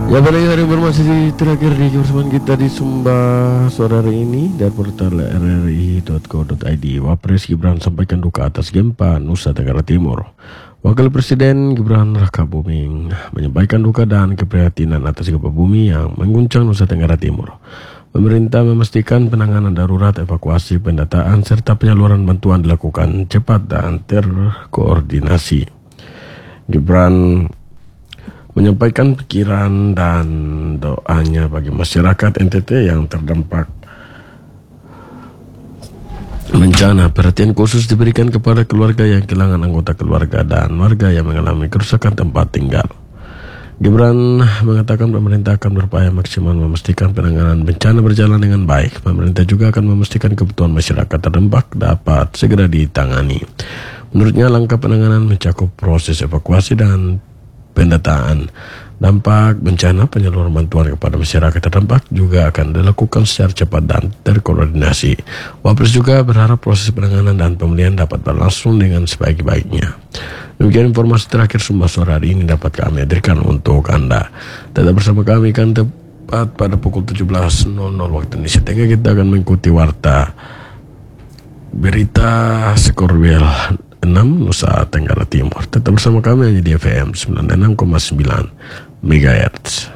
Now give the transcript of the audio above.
Ya, balik hari informasi terakhir di kebersamaan kita di Sumba sore hari ini dan portal rri.co.id. Wapres Gibran sampaikan duka atas gempa Nusa Tenggara Timur. Wakil Presiden Gibran Rakabuming menyampaikan duka dan keprihatinan atas gempa bumi yang mengguncang Nusa Tenggara Timur. Pemerintah memastikan penanganan darurat, evakuasi, pendataan, serta penyaluran bantuan dilakukan cepat dan terkoordinasi. Gibran menyampaikan pikiran dan doanya bagi masyarakat NTT yang terdampak bencana. Perhatian khusus diberikan kepada keluarga yang kehilangan anggota keluarga dan warga yang mengalami kerusakan tempat tinggal. Gibran mengatakan pemerintah akan berupaya maksimal memastikan penanganan bencana berjalan dengan baik. Pemerintah juga akan memastikan kebutuhan masyarakat terdampak dapat segera ditangani. Menurutnya langkah penanganan mencakup proses evakuasi dan pendataan dampak bencana. Penyaluran bantuan kepada masyarakat terdampak juga akan dilakukan secara cepat dan terkoordinasi. Wapres juga berharap proses penanganan dan pemulihan dapat berlangsung dengan sebaik-baiknya. Demikian informasi terakhir Sumba sore hari ini dapat kami hadirkan untuk Anda. Tetap bersama kami kan tepat pada pukul 17.00 waktu Indonesia Tengah kita akan mengikuti warta berita skor WL 6 Nusa Tenggara Timur. Tetap bersama kami hanya di FM 96,9 MHz.